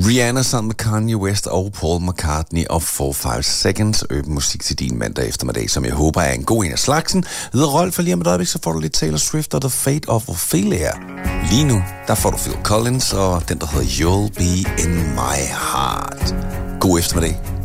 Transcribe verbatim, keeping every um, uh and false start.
Rihanna sammen med Kanye West og Paul McCartney og four five seconds. Øben musik til din mandag eftermiddag, som jeg håber er en god en af slagsen. Jeg hedder Rolf, for lige om et øjeblik, så får du lidt Taylor Swift og The Fate of Ophelia. Lige nu, der får du Phil Collins og den, der hedder You'll Be In My Heart. God eftermiddag.